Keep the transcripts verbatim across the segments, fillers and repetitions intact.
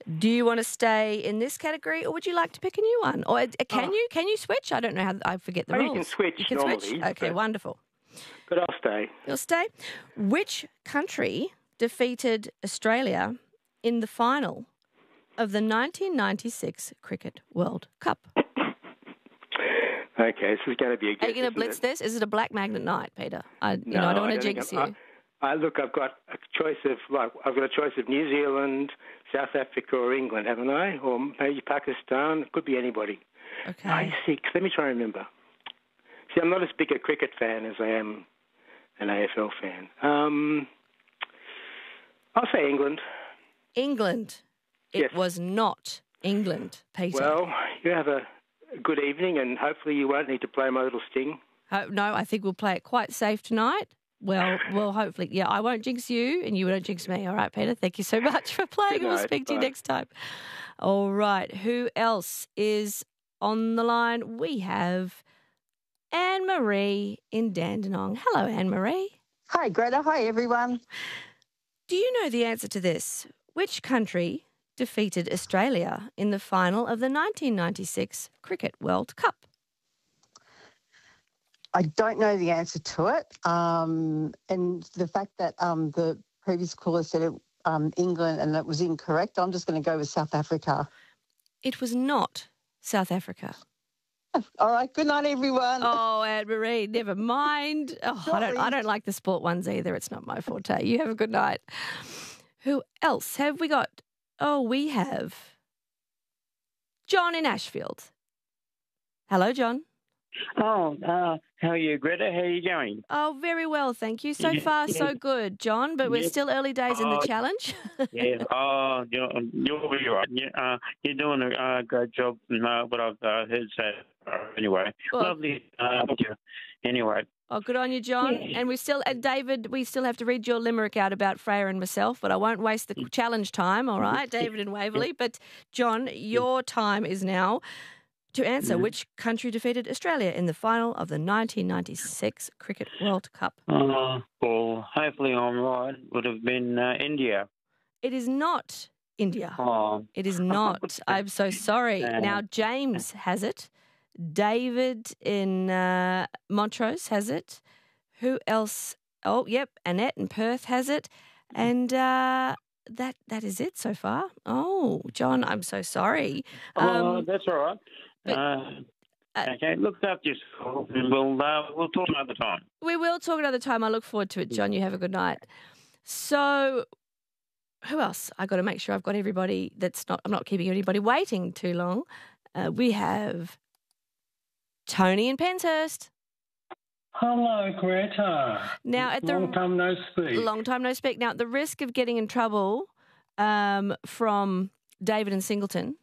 Do you want to stay in this category, or would you like to pick a new one? Or uh, can Oh. you can you switch? I don't know how. I forget the Oh, you rules. can switch You can normally, switch. Okay, but- wonderful. But I'll stay. You'll stay. Which country defeated Australia in the final of the nineteen ninety-six Cricket World Cup? Okay, this is going to be a guess. Are you going to isn't blitz it? this? Is it a black magnet night, Peter? I, you No, know, I don't want to think jinx I'm- you. I, I look, I've got a choice of like I've got a choice of New Zealand, South Africa, or England, haven't I? Or maybe Pakistan. It could be anybody. Okay. ninety-six. Let me try and remember. See, I'm not as big a cricket fan as I am an A F L fan. Um, I'll say England. England. It Yes. was not England, Peter. Well, you have a good evening, and hopefully you won't need to play my little sting. Uh, no, I think we'll play it quite safe tonight. Well, well, hopefully, yeah, I won't jinx you and you won't jinx me. All right, Peter, thank you so much for playing. Good We'll night. speak to you Bye. next time. All right, who else is on the line? We have Anne-Marie in Dandenong. Hello, Anne-Marie. Hi, Greta. Hi, everyone. Do you know the answer to this? Which country defeated Australia in the final of the nineteen ninety-six Cricket World Cup? I don't know the answer to it. Um, and the fact that um, the previous caller said it, um, England and it was incorrect, I'm just going to go with South Africa. It was not South Africa. All right. Good night, everyone. Oh, Anne-Marie, never mind. Oh, I don't I don't like the sport ones either. It's not my forte. You have a good night. Who else have we got? Oh, we have John in Ashfield. Hello, John. Oh, uh, how are you, Greta? How are you going? Oh, very well, thank you. So Yeah, far, yeah. so good, John, but we're Yeah. still early days in the Oh, challenge. Yeah. Oh, you're, you're really right. You, uh, you're doing a uh, great job from uh, what I've uh, heard say. Uh, anyway, Well- lovely. Uh, thank you. Anyway, Oh, good on you, John. Yeah. And we still, and David, we still have to read your limerick out about Freya and myself, but I won't waste the challenge time, all right, David and Waverley. But, John, your time is now to answer which country defeated Australia in the final of the nineteen ninety-six Cricket World Cup. uh, well, hopefully I'm right. Would have been uh, India. It is not India. Oh, It is not. I'm so sorry. Now, James has it. David in uh, Montrose has it. Who else? Oh, yep. Annette in Perth has it. And uh, that that is it so far. Oh, John, I'm so sorry. oh, Um, that's all right. but- Uh, uh, okay, look after yourself, and we'll uh, we'll talk another time. we will talk another time. I look forward to it, John. You have a good night. So, who else? I got to make sure I've got everybody that's not, I'm not keeping anybody waiting too long. Uh, we have Tony in Penshurst. Hello, Greta. Now, at the Long time no speak. long time no speak. Now, at the risk of getting in trouble um, from David and Singleton,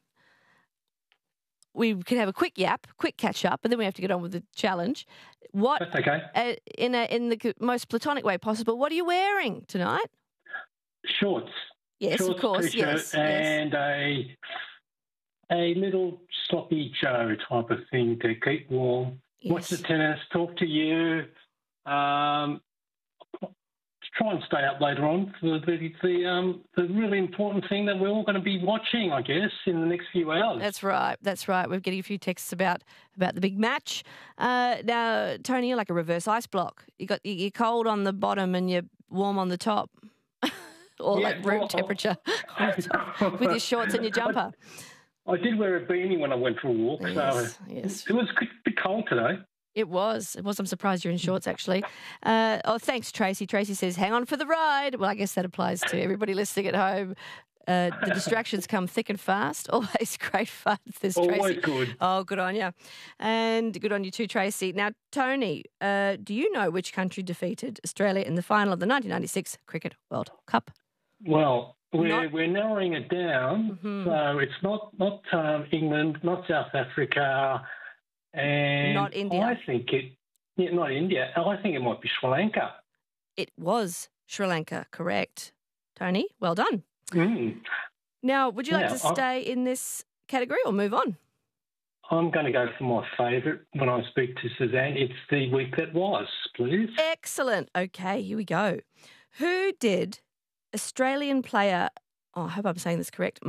we can have a quick yap, quick catch up, and then we have to get on with the challenge. What, That's okay. uh, in a, in the most platonic way possible, what are you wearing tonight? Shorts. Yes, Shorts, of course. T-shirt, Yes, yes. and a a little sloppy Joe type of thing to keep warm. Watch the Yes. tennis. Talk to you. Um, try and stay up later on for the the um the really important thing that we're all going to be watching, I guess, in the next few hours. That's right. That's right. We're getting a few texts about about the big match. Uh, now, Tony, you're like a reverse ice block. You got you're cold on the bottom and you're warm on the top, or Yeah, like room well, temperature on the top, with your shorts and your jumper. I did wear a beanie when I went for a walk, Yes, so yes. it was a bit cold today. It was. It was. I'm surprised you're in shorts, actually. Uh, oh, thanks, Tracy. Tracy says, hang on for the ride. Well, I guess that applies to everybody listening at home. Uh, the distractions come thick and fast. Always great fun. There's Always Tracy. good. Oh, good on you. And good on you too, Tracy. Now, Tony, uh, do you know which country defeated Australia in the final of the nineteen ninety-six Cricket World Cup? Well, we're Not- we're narrowing it down, Mhm. so it's not not um, England, not South Africa, and Not India. I think it, yeah, not India. I think it might be Sri Lanka. It was Sri Lanka, correct. Tony, well done. Mm. Now, would you like Yeah, to I- stay in this category or move on? I'm going to go for my favourite when I speak to Suzanne. It's the week that was, please. Excellent. Okay, here we go. Who did Australian player, oh, I hope I'm saying this correct,